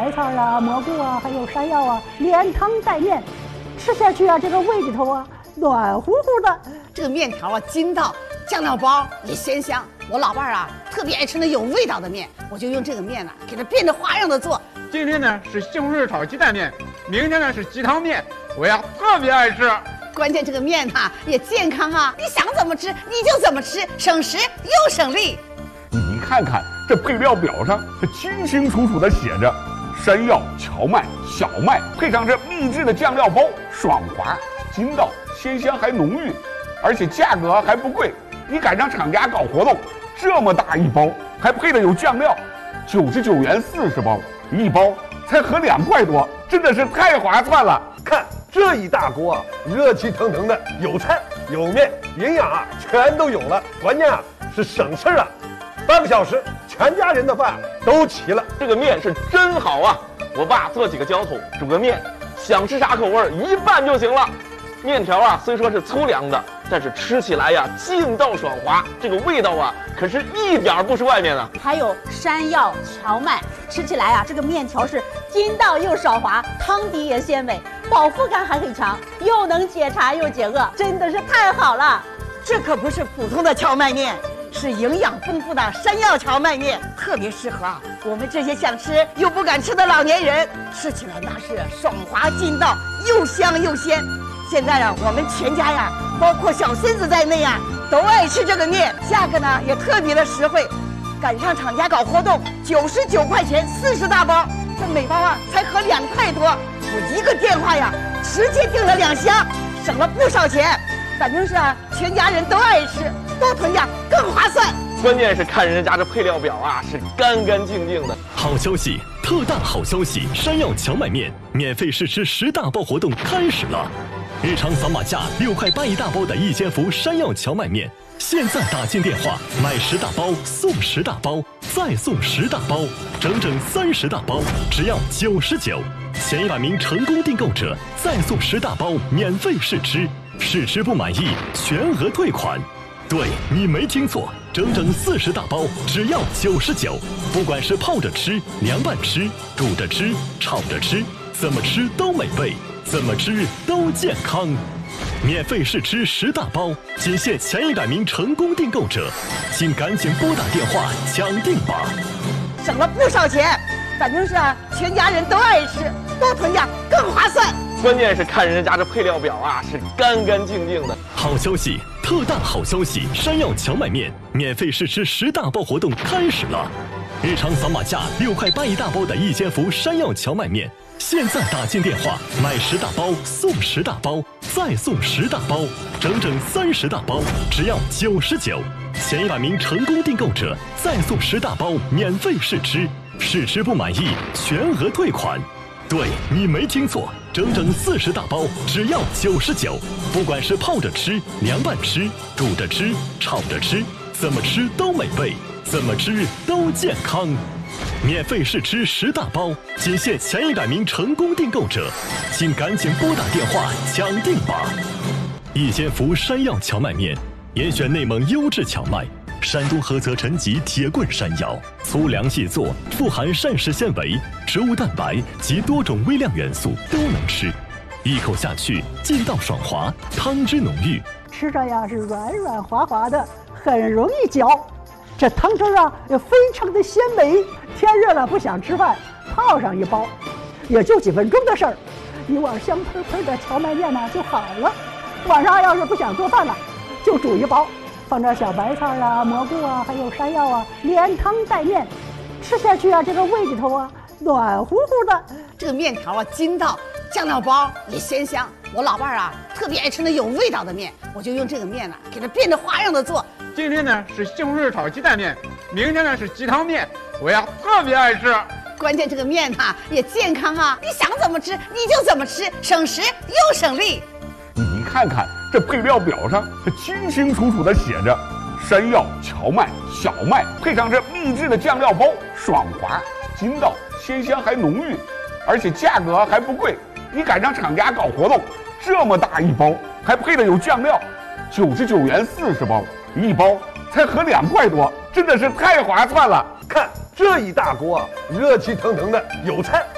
白菜啊、蘑菇啊，还有山药啊，连汤带面，吃下去啊，这个胃里头啊暖乎乎的。 这个面条啊筋道，酱料包也鲜香。我老伴儿啊特别爱吃那有味道的面，我就用这个面呢给它变着花样的做。 今天呢是西红柿炒鸡蛋面，明天呢是鸡汤面，我呀特别爱吃。 关键这个面呐也健康啊，你想怎么吃你就怎么吃，省时又省力。 你看看这配料表上，它清清楚楚地写着山药、荞麦、小麦，配上这秘制的酱料包，爽滑、筋道、鲜香还浓郁，而且价格还不贵。你赶上厂家搞活动，这么大一包，还配的有酱料，99元40包，一包才合2块多，真的是太划算了。 看这一大锅啊，热气腾腾的，有菜有面，营养啊全都有了，关键啊是省事啊。半个小时，全家人的饭都齐了。 这个面是真好啊！我爸做几个浇头，煮个面，想吃啥口味一拌就行了。面条啊，虽说是粗粮的，但是吃起来呀劲道爽滑，这个味道啊可是一点不输外面啊。 还有山药、荞麦，吃起来啊这个面条是筋道又爽滑，汤底也鲜美，饱腹感还很强，又能解馋又解饿，真的是太好了。 这可不是普通的荞麦面，是营养丰富的山药荞麦面，特别适合啊我们这些想吃又不敢吃的老年人，吃起来那是爽滑劲道，又香又鲜。现在啊，我们全家呀，包括小孙子在内啊，都爱吃这个面，价格呢也特别的实惠。赶上厂家搞活动，99块钱40大包，这每包啊才合2块多。我一个电话呀，直接订了2箱，省了不少钱。反正是啊，全家人都爱吃，多囤点更划算。 关键是看人家这配料表啊，是干干净净的。 好消息，特大好消息！山药荞麦面免费试吃10大包活动开始了。日常扫码价6块8一大包的一千福山药荞麦面，现在打进电话买10大包送10大包，再送10大包，整整30大包，只要99。前100名成功订购者再送10大包免费试吃，试吃不满意全额退款。对，你没听错，整整40大包只要99，不管是泡着吃、凉拌吃、煮着吃、炒着吃，怎么吃都美味，怎么吃都健康。免费试吃10大包，仅限前100名成功订购者，请赶紧拨打电话抢订吧。 省了不少钱，反正是啊，全家人都爱吃，多囤点更划算。 关键是看人家这配料表啊，是干干净净的。 好消息，特大好消息！山药荞麦面免费试吃10大包活动开始了。日常扫码价6块8一大包的一千福山药荞麦面，现在打进电话买10大包送10大包，再送10大包，整整30大包，只要99。前100名成功订购者再送10大包免费试吃，试吃不满意全额退款。对，你没听错，整整40大包只要99，不管是泡着吃、凉拌吃、煮着吃、炒着吃，怎么吃都美味，怎么吃都健康。免费试吃10大包，仅限前100名成功订购者，请赶紧拨打电话抢订吧。一千福山药荞麦面，严选内蒙优质荞麦，山东菏泽陈集铁棍山药，粗粮细做，富含膳食纤维、植物蛋白及多种微量元素，都能吃。一口下去，劲道爽滑，汤汁浓郁， 吃着呀是软软滑滑的，很容易嚼。这汤汁啊也非常的鲜美。天热了不想吃饭，泡上一包，也就几分钟的事儿，一碗香喷喷的荞麦面呢就好了。晚上要是不想做饭了，就煮一包，放点小白菜啊、蘑菇啊，还有山药啊，连汤带面，吃下去啊这个胃里头啊暖乎乎的。 这个面条啊筋道，酱料包也鲜香。我老伴儿啊特别爱吃那有味道的面，我就用这个面呢给它变着花样的做。 今天呢是西红柿炒鸡蛋面，明天呢是鸡汤面，我呀特别爱吃。 关键这个面呐也健康啊，你想怎么吃你就怎么吃，省时又省力。 你看看这配料表上，它清清楚楚地写着山药、荞麦、小麦，配上这秘制的酱料包，爽滑、筋道、鲜香还浓郁，而且价格还不贵。你赶上厂家搞活动，这么大一包，还配的有酱料，99元40包，一包才合2块多，真的是太划算了。 看这一大锅啊，热气腾腾的，有菜